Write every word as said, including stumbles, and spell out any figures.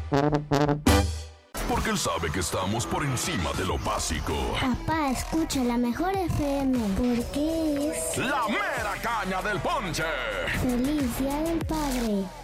Porque él sabe que estamos por encima de lo básico. Papá, escucha la mejor F M, porque es... ¡La mera caña del ponche! ¡Feliz Día del Padre!